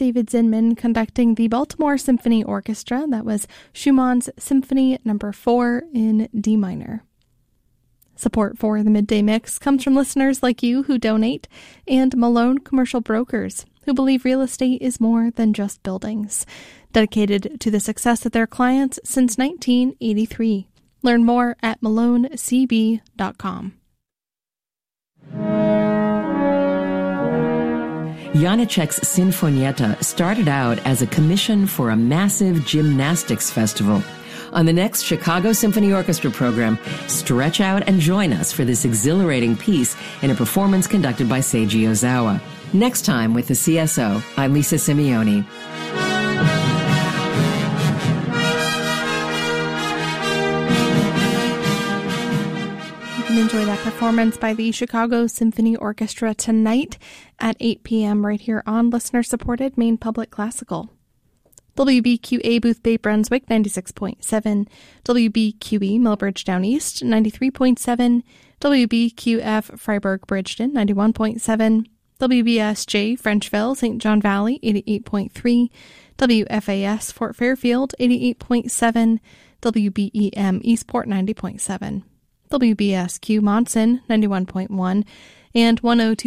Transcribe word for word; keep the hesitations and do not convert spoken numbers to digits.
David Zinman conducting the Baltimore Symphony Orchestra. That was Schumann's Symphony Number four in D minor. Support for the Midday Mix comes from listeners like you who donate, and Malone Commercial Brokers, who believe real estate is more than just buildings. Dedicated to the success of their clients since nineteen eighty-three. Learn more at malone c b dot com. Janáček's Sinfonietta started out as a commission for a massive gymnastics festival. On the next Chicago Symphony Orchestra program, stretch out and join us for this exhilarating piece in a performance conducted by Seiji Ozawa. Next time with the C S O, I'm Lisa Simeoni. You can enjoy that performance by the Chicago Symphony Orchestra tonight at eight p.m. right here on listener-supported Maine Public Classical. W B Q A Boothbay Brunswick ninety-six point seven, W B Q E Millbridge Down East ninety-three point seven, W B Q F Freiburg Bridgeton ninety-one point seven, W B S J Frenchville Saint John Valley eighty-eight point three, W F A S Fort Fairfield eighty-eight point seven, W B E M Eastport ninety point seven, W B S Q Monson ninety-one point one, and one oh two